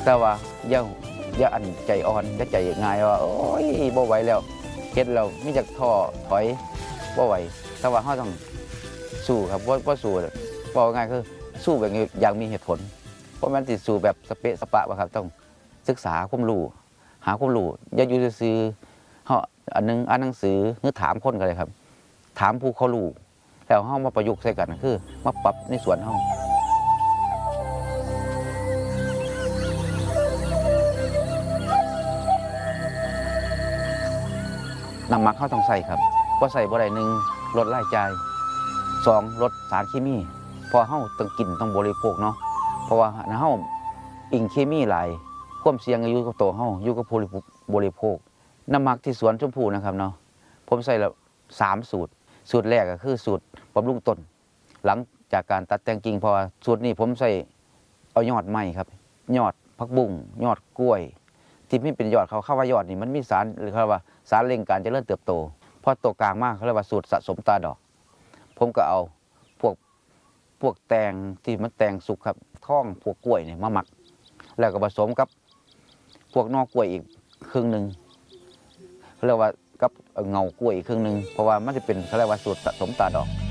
แต่ว่าอย่าอันใจอ่อนอย่าใจง่ายว่าโอ้ยบ่ไหวแล้วเฮ็ดแล้วมีจักท้อถอยบ่ไหวแต่ว่าเฮาต้องสู้ครับบ่สู้บ่ง่ายคือสู้แบบอย่างมีเหตุผลเพราะมันสิสู้แบบสเปะสปะบ่ครับต้องศึกษาความรู้หาความรู้อย่าอยู่ซื่อๆเฮาอันนึงอ่านหนังสือหรือถามคนก็ได้ครับถามผู้เขารู้แล้วเฮามาประยุกต์ใส่กันคือมาปรับในส่วนเฮาน้ำหมักเขาต้องใส่ครับเพราะใส่บ่ได้1ลดรายจ่าย2ลดสารเคมีพอเฮาต้องกินต้องบริโภคเนาะเพราะว่าเฮาอิงเคมีหลายความเสี่ยงอยู่กับตัวเฮาอยู่กับผู้บริโภคน้ำหมักที่สวนชมพู่นะครับเนาะผมใส่แล้ว3สูตรแรกก็คือสูตรบำรุงต้นหลังจากการตัดแต่งกิ่งเพราะว่าสูตรนี้ผมใส่เอายอดไม้ครับยอดผักบุ้งยอดกล้วยที่มันเป็นยอดเขาว่ายอดนี่มันมีสารหรือเขาว่าสารเร่งการเจริญเติบโตพอโตกลางมากเขาเรียกว่าสูตรสะสมตาดอกผมก็เอาพวกแตงที่มันแตงสุกครับท่องพวกกล้วยเนี่ยมาหมักแล้วก็ผสมกับพวกนอกกล้วยอีกครึ่งหนึ่งเขาเรียกว่ากับเงากล้วยอีกครึ่งหนึ่งเพราะว่ามันจะเป็นเขาเรียกว่าสูตรสะสมตาดอก